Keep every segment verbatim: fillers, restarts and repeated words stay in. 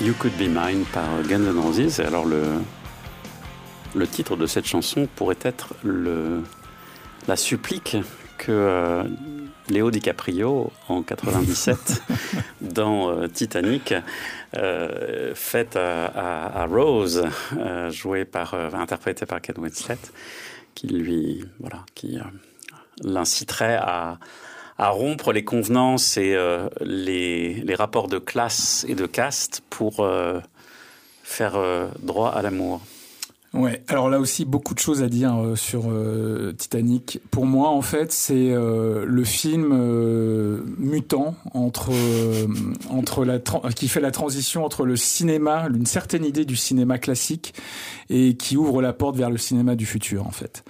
You Could Be Mine par Guns N' Roses. Alors le, le titre de cette chanson pourrait être le, la supplique que euh, Léo DiCaprio, en quatre-vingt-dix-sept, dans euh, Titanic, euh, faite à, à, à Rose, euh, jouée par, euh, interprétée par Kate Winslet, qui lui, voilà, qui euh, l'inciterait à à rompre les convenances et euh, les, les rapports de classe et de caste pour euh, faire euh, droit à l'amour. Ouais, alors là aussi beaucoup de choses à dire euh, sur euh, Titanic. Pour moi, en fait, c'est euh, le film euh, mutant entre euh, entre la tra- qui fait la transition entre le cinéma, une certaine idée du cinéma classique, et qui ouvre la porte vers le cinéma du futur, en fait.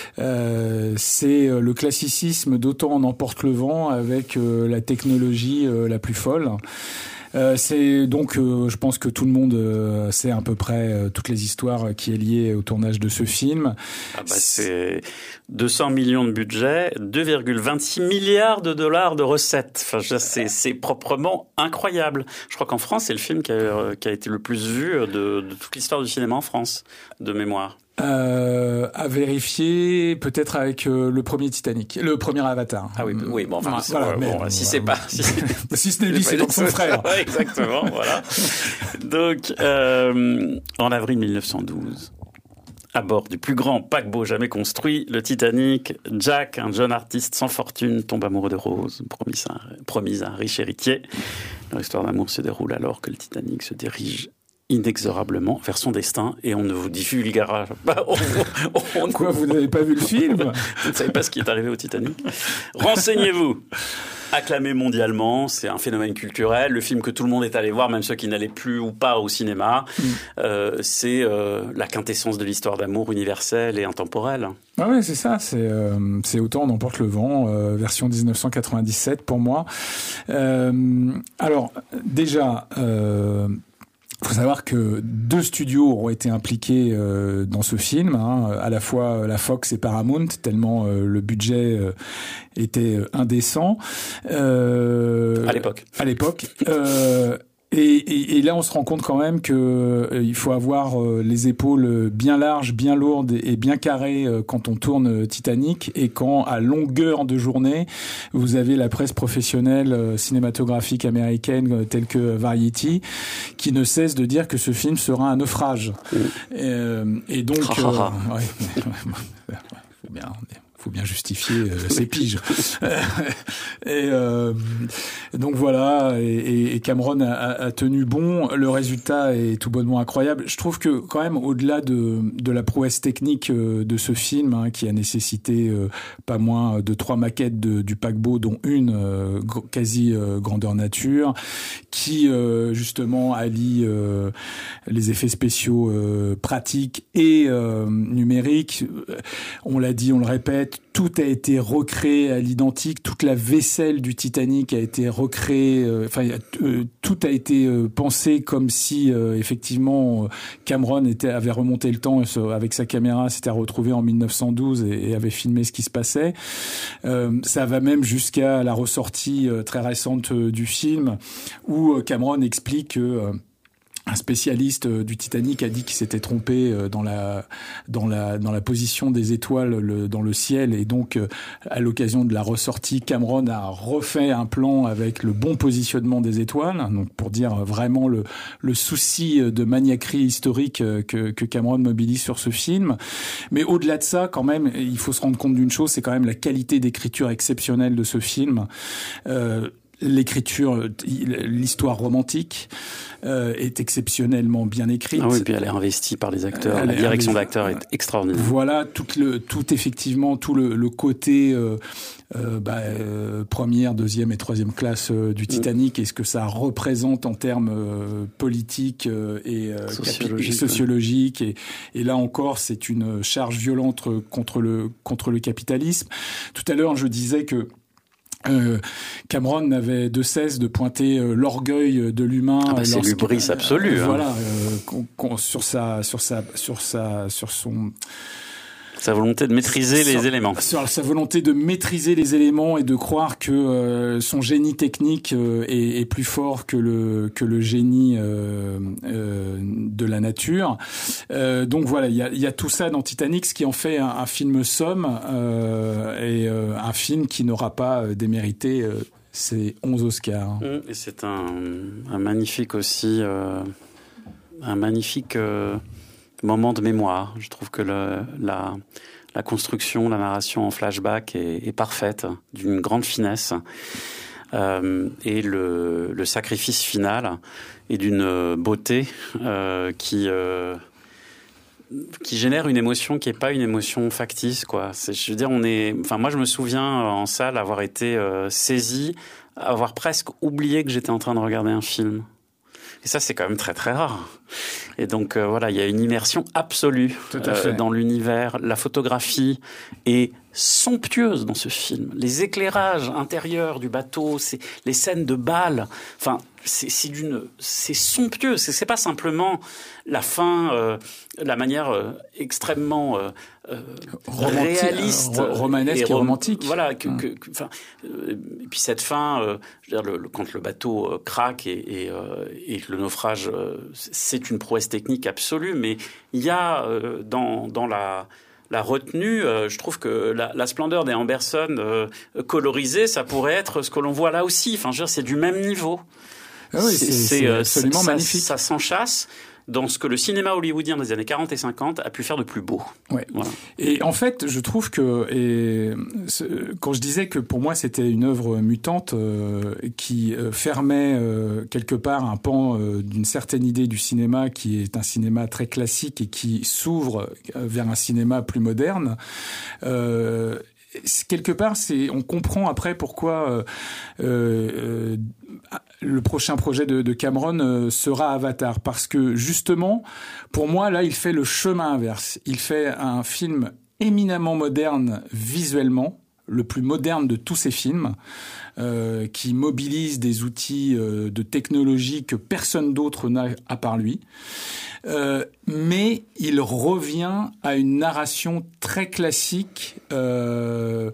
Euh, c'est le classicisme d'Autant en emporte le vent avec euh, la technologie euh, la plus folle. Euh, c'est donc, euh, je pense que tout le monde euh, sait à peu près euh, toutes les histoires qui est liée au tournage de ce film. Ah bah c'est deux cents millions de budget, deux virgule vingt-six milliards de dollars de recettes. Enfin, je, c'est, c'est proprement incroyable. Je crois qu'en France, c'est le film qui a, qui a été le plus vu de, de toute l'histoire du cinéma en France, de mémoire. Euh, à vérifier, peut-être avec euh, le premier Titanic, le premier Avatar. Ah oui, oui, bon, enfin, voilà, bon, mais, bon, si voilà, c'est pas, si, si ce n'est lui, c'est donc son frère. Ouais, exactement, voilà. Donc, euh, en avril mille neuf cent douze, à bord du plus grand paquebot jamais construit, le Titanic, Jack, un jeune artiste sans fortune, tombe amoureux de Rose, promise à, promise à un riche héritier. Leur histoire d'amour se déroule alors que le Titanic se dirige inexorablement vers son destin, et on ne vous divulguera pas. On, on, on, Quoi, vous n'avez pas vu le film? Vous ne savez pas ce qui est arrivé au Titanic? Renseignez-vous. Acclamé mondialement, c'est un phénomène culturel. Le film que tout le monde est allé voir, même ceux qui n'allaient plus ou pas au cinéma, mmh. euh, c'est euh, la quintessence de l'histoire d'amour universelle et intemporelle. Ah ouais, c'est ça. C'est euh, c'est Autant on emporte le vent, euh, version dix-neuf cent quatre-vingt-dix-sept pour moi. Euh, alors déjà. Euh, Il faut savoir que deux studios ont été impliqués euh, dans ce film, hein, à la fois la Fox et Paramount, tellement euh, le budget euh, était indécent. Euh, à l'époque. À l'époque. Euh, Et, et, et là, on se rend compte quand même que euh, il faut avoir euh, les épaules bien larges, bien lourdes et bien carrées euh, quand on tourne Titanic, et quand à longueur de journée, vous avez la presse professionnelle euh, cinématographique américaine euh, telle que Variety qui ne cesse de dire que ce film sera un naufrage. Mmh. Et, euh, et donc, euh, ouais, faut bien. Faut bien justifier euh, ses piges. et euh, donc voilà, et, et Cameron a, a tenu bon. Le résultat est tout bonnement incroyable. Je trouve que quand même, au-delà de, de la prouesse technique euh, de ce film, hein, qui a nécessité euh, pas moins de trois maquettes de, du paquebot, dont une euh, quasi euh, grandeur nature, qui euh, justement allie euh, les effets spéciaux euh, pratiques et euh, numériques. On l'a dit, on le répète, tout a été recréé à l'identique, toute la vaisselle du Titanic a été recréée, euh, enfin euh, tout a été euh, pensé comme si euh, effectivement Cameron était, avait remonté le temps euh, avec sa caméra, s'était retrouvé en mille neuf cent douze et, et avait filmé ce qui se passait. Euh, ça va même jusqu'à la ressortie euh, très récente euh, du film où euh, Cameron explique que euh, un spécialiste du Titanic a dit qu'il s'était trompé dans la dans la dans la position des étoiles le, dans le ciel, et donc à l'occasion de la ressortie, Cameron a refait un plan avec le bon positionnement des étoiles, donc pour dire vraiment le le souci de maniaquerie historique que que Cameron mobilise sur ce film. Mais au-delà de ça, quand même, il faut se rendre compte d'une chose, c'est quand même la qualité d'écriture exceptionnelle de ce film. Euh, L'écriture, l'histoire romantique euh, est exceptionnellement bien écrite. Ah oui, puis elle est investie par les acteurs. Elle La direction d'acteurs est extraordinaire. Voilà, tout le, tout effectivement, tout le, le côté euh, euh, bah, euh, première, deuxième et troisième classe euh, du Titanic, mmh. et ce que ça représente en termes euh, politiques euh, et, euh, sociologique, capi- et sociologiques. Ouais. Et, et là encore, c'est une charge violente contre le contre le capitalisme. Tout à l'heure, je disais que Euh, Cameron n'avait de cesse de pointer euh, l'orgueil de l'humain. Ah bah c'est l'hubris euh, absolu. Euh, hein. voilà, euh, qu'on, qu'on, sur sa, sur sa, sur sa, sur son. Sa volonté de maîtriser sur, les éléments. Sur sa volonté de maîtriser les éléments et de croire que euh, son génie technique euh, est, est plus fort que le que le génie euh, euh, de la nature. Euh, donc voilà, il y a, y a tout ça dans Titanic, ce qui en fait un, un film somme euh, et euh, un film qui n'aura pas démérité euh, ses onze Oscars. Et c'est un, un magnifique aussi, euh, un magnifique. Euh... moment de mémoire. Je trouve que le, la, la construction, la narration en flashback est, est parfaite, d'une grande finesse. Euh, et le, le sacrifice final est d'une beauté euh, qui, euh, qui génère une émotion qui n'est pas une émotion factice, quoi. C'est, je veux dire, on est, enfin, moi, je me souviens en salle avoir été euh, saisi, avoir presque oublié que j'étais en train de regarder un film. Et ça, c'est quand même très, très rare. Et donc, euh, voilà, il y a une immersion absolue euh, dans l'univers. La photographie est somptueuse dans ce film. Les éclairages intérieurs du bateau, c'est les scènes de bal. Enfin, c'est, c'est d'une, c'est somptueux. C'est, c'est pas simplement la fin, euh, la manière euh, extrêmement euh, euh, réaliste, euh, romanesque et, rom- et romantique. Voilà. Que, hum. que, que, enfin, euh, et puis cette fin, euh, je veux dire, le, le, quand le bateau euh, craque et, et, euh, et le naufrage, euh, c'est une prouesse technique absolue. Mais il y a euh, dans dans la La retenue, euh, je trouve que la, la splendeur des Amberson euh, colorisés, ça pourrait être ce que l'on voit là aussi. Enfin, je veux dire, c'est du même niveau. Ah oui, c'est, c'est, c'est absolument ça, magnifique. Ça, ça s'enchasse dans ce que le cinéma hollywoodien des années quarante et cinquante a pu faire de plus beau. Ouais. Voilà. Et en fait, je trouve que, et quand je disais que pour moi c'était une œuvre mutante euh, qui euh, fermait euh, quelque part un pan euh, d'une certaine idée du cinéma qui est un cinéma très classique et qui s'ouvre vers un cinéma plus moderne, euh, quelque part, c'est, on comprend après pourquoi euh, euh, le prochain projet de, de Cameron euh, sera Avatar. Parce que justement, pour moi, là, il fait le chemin inverse. Il fait un film éminemment moderne visuellement, le plus moderne de tous ses films, euh, qui mobilise des outils euh, de technologie que personne d'autre n'a à part lui. Euh, mais il revient à une narration très classique. Euh,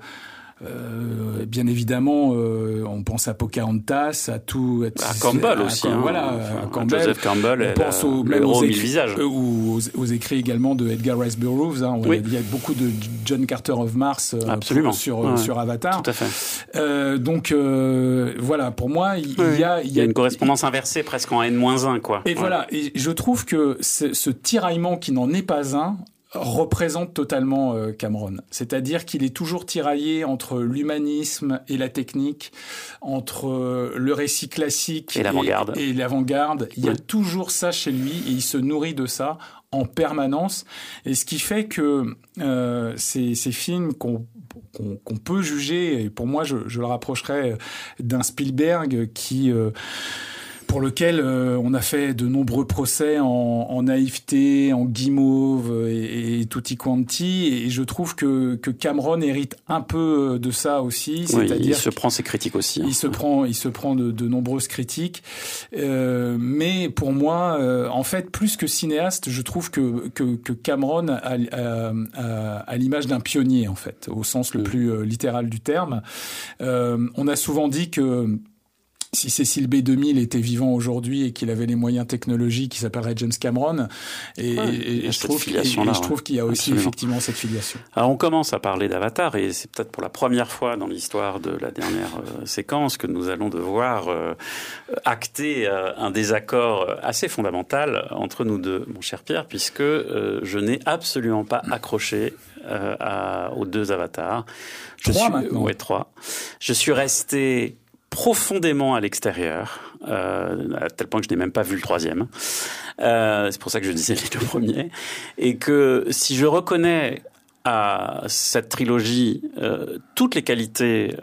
euh, bien évidemment, euh, on pense à Pocahontas, à tout, à Campbell à, aussi, à, hein, voilà, enfin, à Campbell. Joseph Campbell, on pense au, le héros aux au écrits, mille visages, euh, ou aux, aux écrits également de Edgar Rice Burroughs. Hein, oui. Il y a beaucoup de John Carter of Mars euh, Absolument. sur ouais. sur Avatar. Tout à fait. Euh, donc euh, voilà, pour moi, il oui. y a il y a une correspondance inversée, presque en N moins un, quoi. Et ouais. voilà, et je trouve que ce, ce tiraillement qui n'en est pas un représente totalement euh, Cameron. C'est-à-dire qu'il est toujours tiraillé entre l'humanisme et la technique, entre euh, le récit classique et l'avant-garde. Et, et l'avant-garde. Il y a oui. toujours ça chez lui et il se nourrit de ça en permanence. Et ce qui fait que euh, ces, ces films qu'on, qu'on, qu'on peut juger, et pour moi je, je le rapprocherais d'un Spielberg qui... Euh, pour lequel euh, on a fait de nombreux procès en, en naïveté, en guimauve et, et tutti quanti. Et je trouve que, que Cameron hérite un peu de ça aussi. Oui, c'est-à-dire il se prend ses critiques aussi. Il hein. se prend, il se prend de, de nombreuses critiques. Euh, mais pour moi, euh, en fait, plus que cinéaste, je trouve que, que, que Cameron a, a, a, a l'image d'un pionnier, en fait, au sens le mmh. plus euh, littéral du terme. Euh, on a souvent dit que si Cécile B deux mille était vivant aujourd'hui et qu'il avait les moyens technologiques, il s'appellerait James Cameron. Et, ouais, et, et je, trouve, et, et je ouais. trouve qu'il y a aussi Absolument. effectivement cette filiation. Alors on commence à parler d'Avatar et c'est peut-être pour la première fois dans l'histoire de la dernière euh, séquence que nous allons devoir euh, acter euh, un désaccord assez fondamental entre nous deux, mon cher Pierre, puisque euh, je n'ai absolument pas accroché euh, à, aux deux Avatars. Je trois suis, maintenant. Ouais, trois. Je suis resté profondément à l'extérieur, euh, à tel point que je n'ai même pas vu le troisième. Euh, c'est pour ça que je disais les deux premiers. Et que si je reconnais à cette trilogie euh, toutes les qualités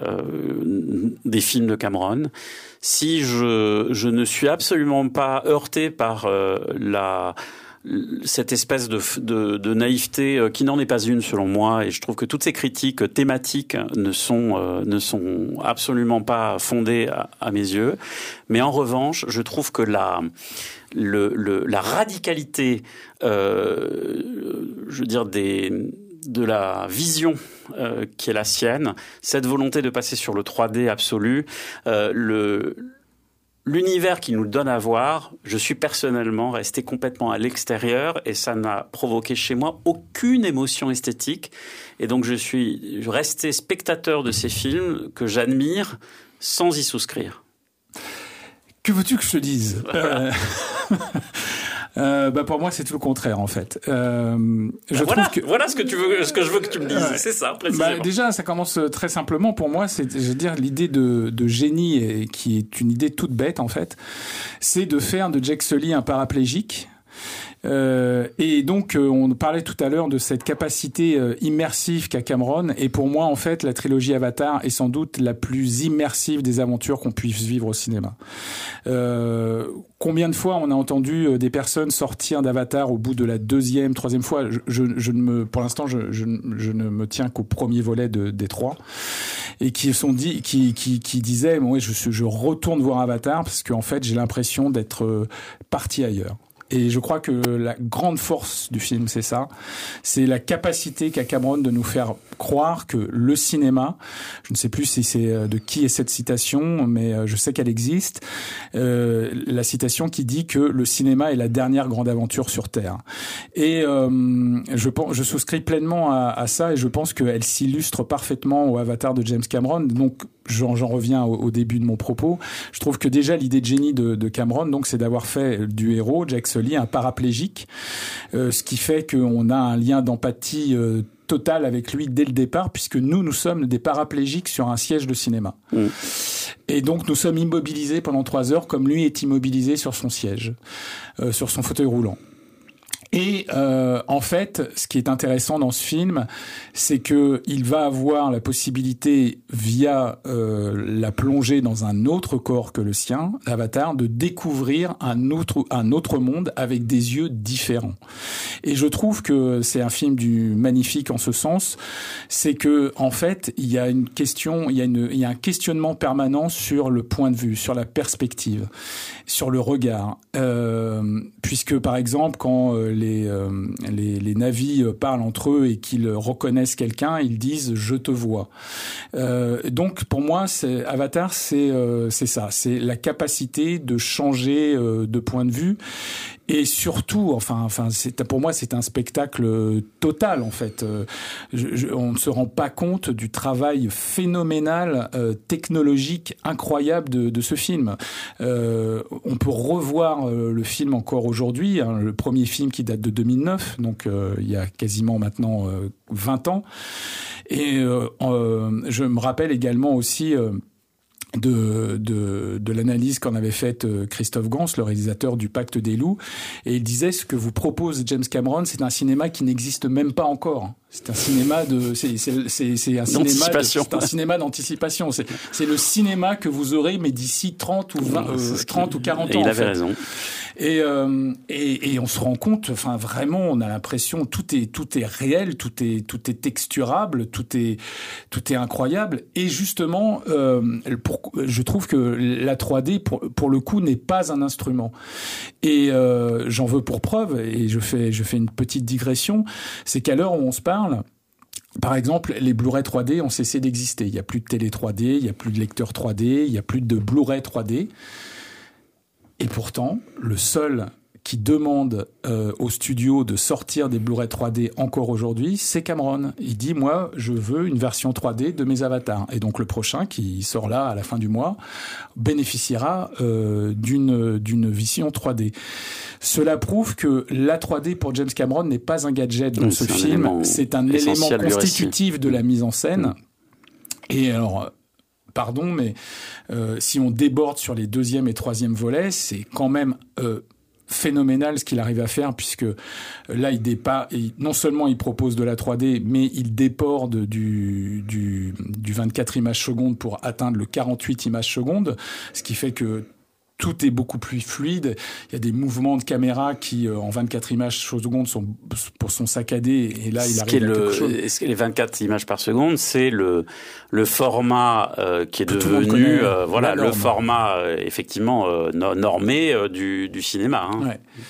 euh, des films de Cameron, si je, je ne suis absolument pas heurté par euh, la... cette espèce de, de, de naïveté qui n'en est pas une selon moi, et je trouve que toutes ces critiques thématiques ne sont, euh, ne sont absolument pas fondées à, à mes yeux. Mais en revanche, je trouve que la, le, le, la radicalité, euh, je veux dire, des, de la vision euh, qui est la sienne, cette volonté de passer sur le trois D absolu, euh, le l'univers qu'il nous donne à voir. Je suis personnellement resté complètement à l'extérieur et ça n'a provoqué chez moi aucune émotion esthétique. Et donc je suis resté spectateur de ces films que j'admire sans y souscrire. Que veux-tu que je te dise? Voilà. Euh, bah pour moi c'est tout le contraire en fait. Euh, je voilà, trouve que voilà ce que tu veux, ce que je veux que tu me dises, euh, c'est ça précisément. Bah déjà ça commence très simplement pour moi, c'est je veux dire l'idée de, de génie et qui est une idée toute bête en fait, c'est de faire de Jake Sully un paraplégique. Euh, et donc euh, on parlait tout à l'heure de cette capacité euh, immersive qu'a Cameron, et pour moi en fait la trilogie Avatar est sans doute la plus immersive des aventures qu'on puisse vivre au cinéma. Euh, combien de fois on a entendu euh, des personnes sortir d'Avatar au bout de la deuxième, troisième fois, je, je, je ne me, pour l'instant je, je, je ne me tiens qu'au premier volet de, des trois, et qui sont dit, qui, qui, qui disaient bon, ouais, je, je retourne voir Avatar parce qu'en fait j'ai l'impression d'être euh, parti ailleurs. Et je crois que la grande force du film, c'est ça. C'est la capacité qu'a Cameron de nous faire croire que le cinéma, je ne sais plus si c'est de qui est cette citation, mais je sais qu'elle existe, euh, la citation qui dit que le cinéma est la dernière grande aventure sur Terre. Et euh, je, pense, je souscris pleinement à, à ça, et je pense qu'elle s'illustre parfaitement au Avatar de James Cameron. Donc, j'en, j'en reviens au, au début de mon propos. Je trouve que déjà l'idée de génie de, de Cameron, donc, c'est d'avoir fait du héros, Jake Sully, un paraplégique, euh, ce qui fait qu'on a un lien d'empathie euh, total avec lui dès le départ, puisque nous, nous sommes des paraplégiques sur un siège de cinéma. Mmh. Et donc, nous sommes immobilisés pendant trois heures, comme lui est immobilisé sur son siège, euh, sur son fauteuil roulant. Et euh, en fait, ce qui est intéressant dans ce film, c'est que il va avoir la possibilité, via euh, la plongée dans un autre corps que le sien, l'Avatar, de découvrir un autre un autre monde avec des yeux différents. Et je trouve que c'est un film du magnifique en ce sens, c'est que en fait, il y a une question, il y a une il y a un questionnement permanent sur le point de vue, sur la perspective, sur le regard, euh, puisque par exemple quand euh, Les, euh, les, les navis parlent entre eux et qu'ils reconnaissent quelqu'un, ils disent « je te vois ». Euh, donc pour moi, c'est, Avatar, c'est, euh, c'est ça, c'est la capacité de changer euh, de point de vue. Et surtout, enfin, enfin, c'est, pour moi, c'est un spectacle total, en fait. Je, je, on ne se rend pas compte du travail phénoménal, euh, technologique, incroyable de, de ce film. Euh, on peut revoir euh, le film encore aujourd'hui, hein, le premier film qui date de deux mille neuf, donc euh, il y a quasiment maintenant euh, vingt ans. Et euh, euh, je me rappelle également aussi... Euh, de, de, de l'analyse qu'en avait faite Christophe Gans, le réalisateur du Pacte des loups, et il disait ce que vous propose James Cameron, c'est un cinéma qui n'existe même pas encore. C'est un cinéma de, c'est, c'est, c'est, c'est un cinéma, de, c'est un cinéma d'anticipation. C'est, c'est le cinéma que vous aurez, mais d'ici trente ou vingt, euh, trente ou quarante ans. Et il en avait fait. raison. Et, euh, et, et on se rend compte, enfin vraiment, on a l'impression tout est tout est réel, tout est tout est texturable, tout est tout est incroyable. Et justement, euh, pour, je trouve que la trois D pour pour le coup n'est pas un instrument. Et euh, j'en veux pour preuve, et je fais je fais une petite digression, c'est qu'à l'heure où on se parle, par exemple, les Blu-ray trois D ont cessé d'exister. Il n'y a plus de télé trois D, il n'y a plus de lecteur trois D, il n'y a plus de Blu-ray trois D. Et pourtant, le seul qui demande euh, au studio de sortir des Blu-ray trois D encore aujourd'hui, c'est Cameron. Il dit, moi, je veux une version trois D de mes avatars. Et donc le prochain, qui sort là à la fin du mois, bénéficiera euh, d'une, d'une vision trois D. Cela prouve que la trois D pour James Cameron n'est pas un gadget dans oui, ce film, c'est un élément constitutif de la mise en scène. Mmh. Et alors... Pardon, mais euh, si on déborde sur les deuxième et troisième volets, c'est quand même euh, phénoménal ce qu'il arrive à faire, puisque là, il dépasse, et non seulement il propose de la trois D, mais il déborde du, du, du vingt-quatre images secondes pour atteindre le quarante-huit images secondes, ce qui fait que tout est beaucoup plus fluide. Il y a des mouvements de caméra qui, euh, en vingt-quatre images par seconde, sont, sont saccadés. Et là, il ce arrive à le, quelque chose. Est-ce que les vingt-quatre images par seconde, c'est le, le format euh, qui est que devenu, euh, voilà, le format, euh, effectivement, euh, normé euh, du, du cinéma. Hein. Ouais.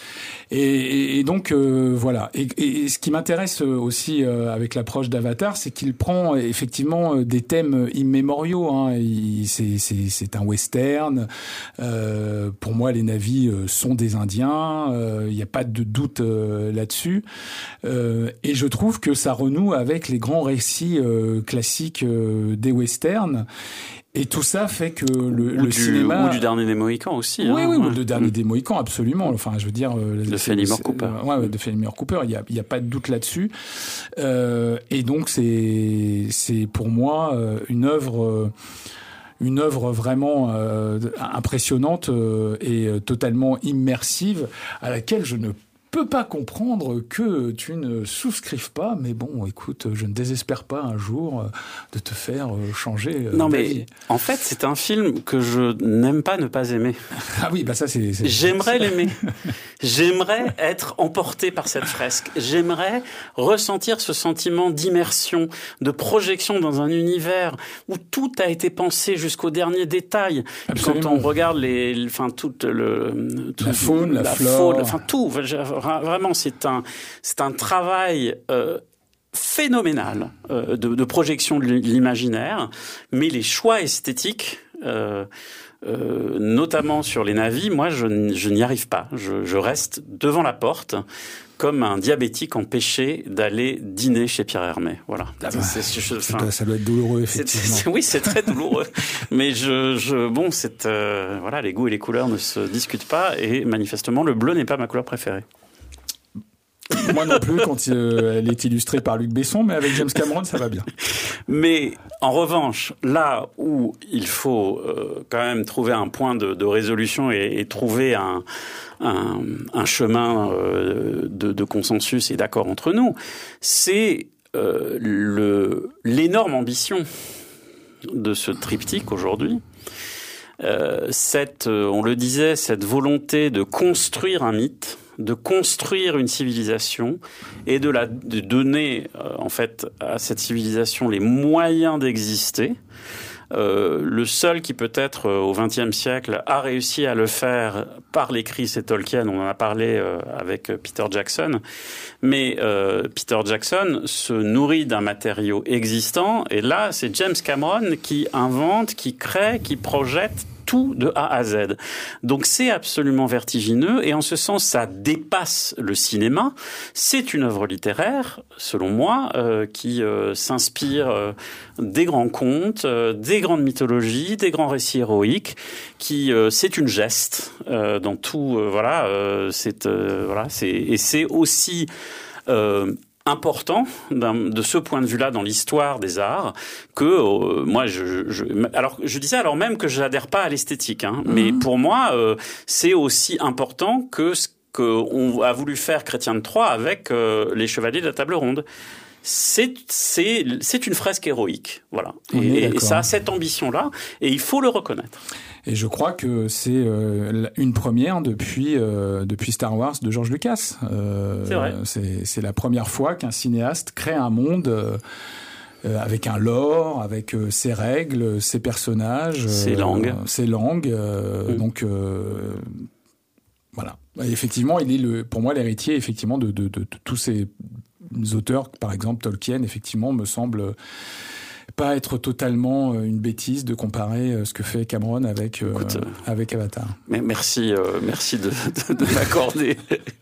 Et, et donc euh, voilà. Et, et ce qui m'intéresse aussi euh, avec l'approche d'Avatar, c'est qu'il prend effectivement des thèmes immémoriaux. Hein. Il, c'est, c'est, c'est un western. Euh, pour moi, les Na'vi sont des Indiens. Il euh, n'y a pas de doute euh, là-dessus. Euh, et je trouve que ça renoue avec les grands récits euh, classiques euh, des westerns. Et tout ça fait que le, ou le du, cinéma... Ou du Dernier des Mohicans aussi. Oui, hein, oui, ouais. ou le Dernier des Mohicans, absolument. Enfin, je veux dire... De Fenimore Cooper. Ouais, ouais, de Fenimore Cooper, il n'y a, il y a pas de doute là-dessus. Euh, et donc, c'est, c'est pour moi une œuvre... une œuvre vraiment euh, impressionnante euh, et euh, totalement immersive, à laquelle je ne peux pas comprendre que tu ne souscrives pas, mais bon, écoute, je ne désespère pas un jour de te faire changer euh, non, mais d'avis. En fait, c'est un film que je n'aime pas ne pas aimer. Ah oui, bah ça c'est... c'est J'aimerais c'est... l'aimer. J'aimerais être emporté par cette fresque. J'aimerais ressentir ce sentiment d'immersion, de projection dans un univers où tout a été pensé jusqu'au dernier détail. Absolument. Quand on regarde les, enfin toute le, tout, la faune, la, la flore, faune, enfin tout. Vraiment, c'est un, c'est un travail. Euh, phénoménal euh, de, de projection de l'imaginaire, mais les choix esthétiques, euh, euh, notamment sur les Na'vi, moi je, je n'y arrive pas. Je, je reste devant la porte comme un diabétique empêché d'aller dîner chez Pierre Hermé. Voilà. Ah bah, c'est, c'est, je, enfin, ça doit être douloureux, effectivement. C'est, c'est, oui, c'est très douloureux. Mais je, je, bon, c'est, euh, voilà, les goûts et les couleurs ne se discutent pas, et manifestement, le bleu n'est pas ma couleur préférée. Moi non plus, quand euh, elle est illustrée par Luc Besson, mais avec James Cameron, ça va bien. Mais en revanche, là où il faut euh, quand même trouver un point de, de résolution et, et trouver un, un, un chemin euh, de, de consensus et d'accord entre nous, c'est euh, le, l'énorme ambition de ce triptyque aujourd'hui. Euh, cette, on le disait, cette volonté de construire un mythe, de construire une civilisation et de la de donner euh, en fait à cette civilisation les moyens d'exister. Euh, le seul qui peut-être euh, au vingtième siècle a réussi à le faire par l'écrit, c'est Tolkien. On en a parlé euh, avec Peter Jackson. Mais euh, Peter Jackson se nourrit d'un matériau existant, et là c'est James Cameron qui invente, qui crée, qui projette tout de A à Z. Donc c'est absolument vertigineux, et en ce sens ça dépasse le cinéma. C'est une œuvre littéraire, selon moi, euh, qui euh, s'inspire euh, des grands contes, euh, des grandes mythologies, des grands récits héroïques. Qui euh, c'est une geste euh, dans tout. Euh, voilà, euh, c'est euh, voilà, c'est et c'est aussi euh, important de ce point de vue-là dans l'histoire des arts que euh, moi je, je alors je disais alors même que je n'adhère pas à l'esthétique, hein, mmh. mais pour moi euh, c'est aussi important que ce qu'on a voulu faire Chrétien de Troyes avec euh, les Chevaliers de la Table Ronde. C'est c'est c'est une fresque héroïque, voilà. Et, et ça a cette ambition-là, et il faut le reconnaître. Et je crois que c'est euh, une première depuis euh, depuis Star Wars de George Lucas. Euh, c'est vrai. C'est c'est la première fois qu'un cinéaste crée un monde euh, avec un lore, avec euh, ses règles, ses personnages, ses euh, langues, ses langues. Euh, mmh. Donc euh, voilà. Et effectivement, il est le pour moi l'héritier effectivement de de, de, de tous ces auteurs, par exemple Tolkien, effectivement, me semble pas être totalement une bêtise de comparer ce que fait Cameron avec euh, Écoute, avec Avatar. Mais merci, euh, merci de, de, de m'accorder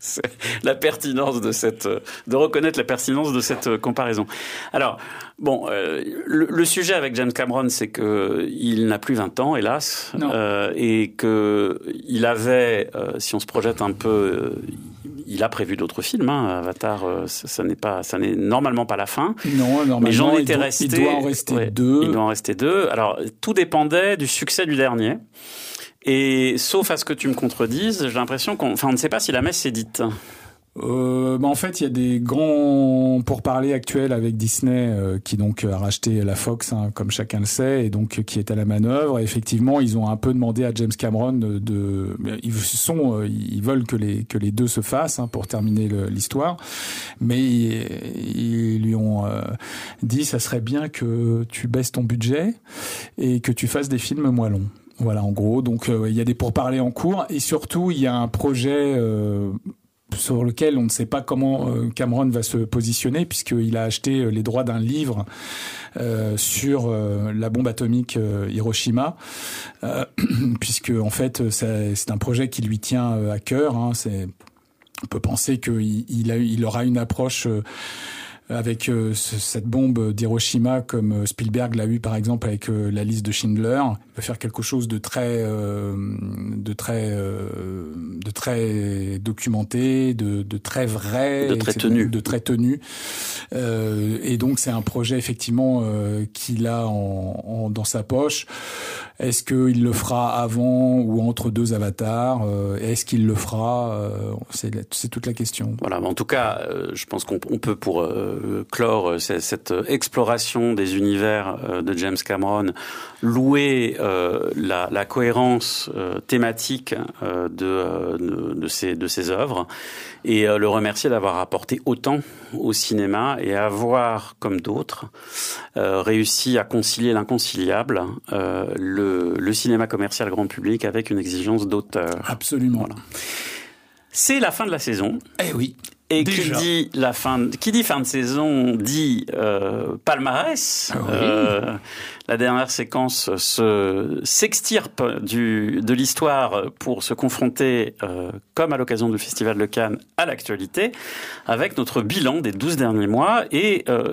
la pertinence de cette, de reconnaître la pertinence de cette comparaison. Alors bon, euh, le, le sujet avec James Cameron, c'est que il n'a plus vingt ans, hélas, euh, et que il avait, euh, si on se projette un peu. Euh, Il a prévu d'autres films, hein. Avatar, euh, ça, ça n'est pas, ça n'est normalement pas la fin. Non, normalement. Mais j'en étais il doit, resté. Il doit en rester ouais, deux. Il doit en rester deux. Alors, tout dépendait du succès du dernier. Et sauf à ce que tu me contredises, j'ai l'impression qu'on, enfin, on ne sait pas si la messe est dite. Euh, bah en fait, il y a des grands pourparlers actuels avec Disney euh, qui donc a racheté la Fox, hein, comme chacun le sait, et donc qui est à la manœuvre. Et effectivement, ils ont un peu demandé à James Cameron de, de ils sont, euh, ils veulent que les que les deux se fassent, hein, pour terminer le, l'histoire. Mais ils, ils lui ont euh, dit, ça serait bien que tu baisses ton budget et que tu fasses des films moins longs. Voilà, en gros. Donc, euh, il y a des pourparlers en cours, et surtout, il y a un projet. Euh, sur lequel on ne sait pas comment euh, Cameron va se positionner, puisqu'il a acheté les droits d'un livre euh, sur euh, la bombe atomique euh, Hiroshima, euh, puisque en fait c'est, c'est un projet qui lui tient euh, à cœur. Hein, c'est, on peut penser qu'il il a, il aura une approche euh, avec euh, ce, cette bombe d'Hiroshima comme Spielberg l'a eu par exemple avec euh, la liste de Schindler. Il va faire quelque chose de très euh, de très euh, de très documenté, de, de très vrai, de très tenu, de très tenu. Euh, et donc c'est un projet effectivement euh, qu'il a en, en dans sa poche. Est-ce qu'il le fera avant ou entre deux avatars? euh, Est-ce qu'il le fera? euh, c'est, c'est toute la question. Voilà, en tout cas, euh, je pense qu'on on peut pour euh, clore euh, cette exploration des univers euh, de James Cameron, louer euh, la, la cohérence euh, thématique euh, de, euh, de, de, ses, de ses œuvres et euh, le remercier d'avoir apporté autant au cinéma et avoir, comme d'autres, euh, réussi à concilier l'inconciliable, euh, le, le cinéma commercial grand public avec une exigence d'auteur. Absolument. Voilà. C'est la fin de la saison. Eh oui. Et déjà. qui dit la fin, de, qui dit fin de saison dit euh, palmarès. Ah oui. Euh, la dernière séquence se s'extirpe du de l'histoire pour se confronter, euh, comme à l'occasion du Festival de Cannes, à l'actualité, avec notre bilan des douze derniers mois et euh,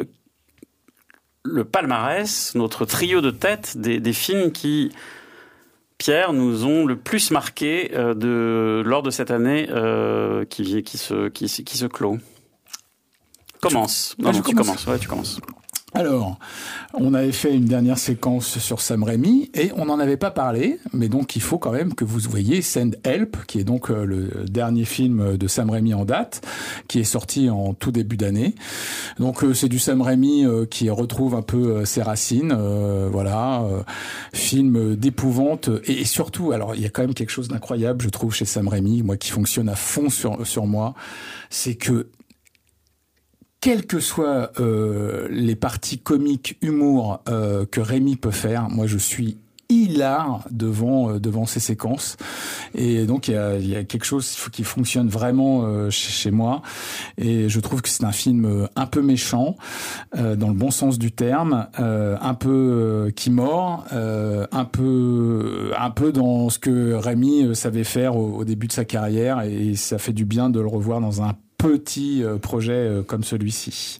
le palmarès, notre trio de tête des, des films qui, Pierre, nous ont le plus marqué euh, de, lors de cette année euh, qui, qui, se, qui, qui se clôt. Commence. Tu, non, non, non, tu commence. commences. Ouais, tu commences. Alors, on avait fait une dernière séquence sur Sam Raimi et on n'en avait pas parlé, mais donc il faut quand même que vous voyez Send Help, qui est donc le dernier film de Sam Raimi en date, qui est sorti en tout début d'année. Donc c'est du Sam Raimi qui retrouve un peu ses racines, euh, voilà, euh, film d'épouvante et, et surtout, alors il y a quand même quelque chose d'incroyable, je trouve, chez Sam Raimi, moi qui fonctionne à fond sur sur moi, c'est que quelles que soient euh, les parties comiques, humour euh, que Raimi peut faire, moi je suis hilar devant euh, devant ces séquences. Et donc il y a, y a quelque chose qui fonctionne vraiment euh, chez, chez moi. Et je trouve que c'est un film un peu méchant, euh, dans le bon sens du terme, euh, un peu euh, qui mord, euh, un peu un peu dans ce que Raimi savait faire au, au début de sa carrière. Et ça fait du bien de le revoir dans un petit projet comme celui-ci.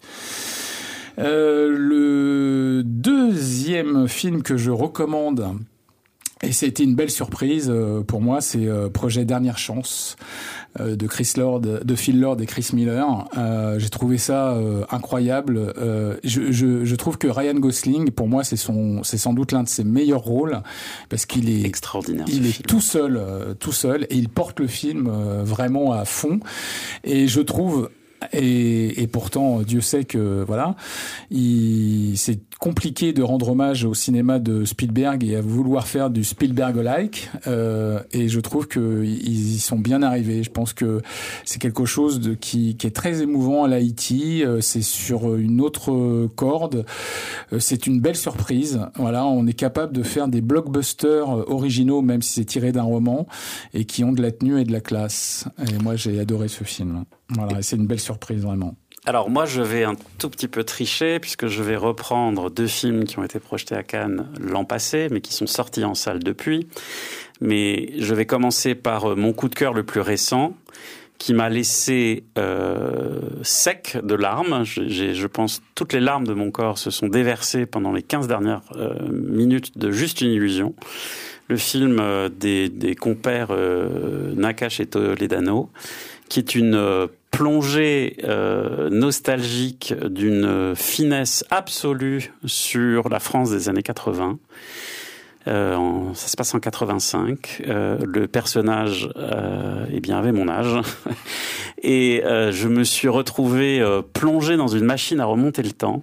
Euh, le deuxième film que je recommande, et c'était une belle surprise pour moi, c'est Projet Dernière Chance de Chris Lord, de Phil Lord et Chris Miller. Euh, j'ai trouvé ça euh, incroyable. Euh, je, je, je trouve que Ryan Gosling, pour moi, c'est son, c'est sans doute l'un de ses meilleurs rôles parce qu'il est extraordinaire. Il est film. tout seul, euh, tout seul, et il porte le film euh, vraiment à fond. Et je trouve. Et, et pourtant, Dieu sait que voilà, il, c'est compliqué de rendre hommage au cinéma de Spielberg et à vouloir faire du Spielberg-like. Euh, et je trouve que ils y sont bien arrivés. Je pense que c'est quelque chose de qui, qui est très émouvant à l'Haïti. Euh, c'est sur une autre corde. Euh, c'est une belle surprise. Voilà, on est capable de faire des blockbusters originaux, même si c'est tiré d'un roman, et qui ont de la tenue et de la classe. Et moi, j'ai adoré ce film. Voilà, et c'est une belle surprise vraiment. Alors moi, je vais un tout petit peu tricher puisque je vais reprendre deux films qui ont été projetés à Cannes l'an passé, mais qui sont sortis en salle depuis. Mais je vais commencer par mon coup de cœur le plus récent, qui m'a laissé euh, sec de larmes. J'ai, je pense toutes les larmes de mon corps se sont déversées pendant les quinze dernières euh, minutes de Juste une illusion. Le film euh, des, des compères euh, Nakache et Toledano, qui est une euh, plongée euh, nostalgique d'une finesse absolue sur la France des années quatre-vingts. Euh, en, ça se passe en quatre-vingt-cinq. Euh, le personnage, euh, eh bien, avait mon âge, et euh, je me suis retrouvé euh, plongé dans une machine à remonter le temps.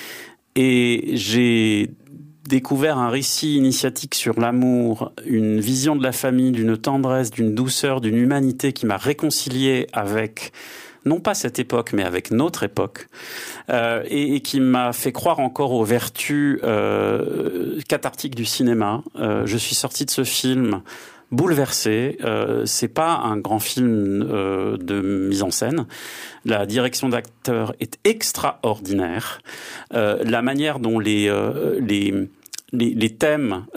Et j'ai découvert un récit initiatique sur l'amour, une vision de la famille, d'une tendresse, d'une douceur, d'une humanité qui m'a réconcilié avec, non pas cette époque, mais avec notre époque, euh, et, et qui m'a fait croire encore aux vertus euh, cathartiques du cinéma. Euh, je suis sorti de ce film bouleversé. Euh, c'est pas un grand film euh, de mise en scène. La direction d'acteur est extraordinaire. Euh, la manière dont les, euh, les, les, les thèmes